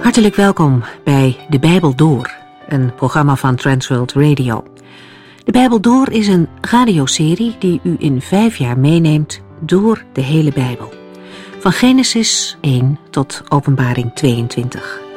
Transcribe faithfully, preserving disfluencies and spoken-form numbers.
Hartelijk welkom bij De Bijbel Door, een programma van Transworld Radio. De Bijbel Door is een radioserie die u in vijf jaar meeneemt door de hele Bijbel. Van Genesis één tot Openbaring tweeëntwintig.